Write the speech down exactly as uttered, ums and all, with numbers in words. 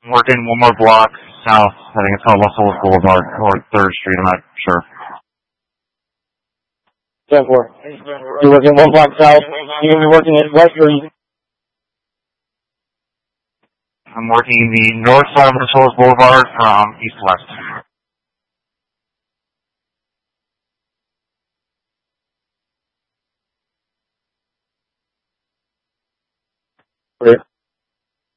I'm working one more block south. I think it's called Los Olas Boulevard or third Street. I'm not sure. ten four. You're working one block south. You're going to be working at west or east? I'm working the north side of Los Olas Boulevard from east to west. Great.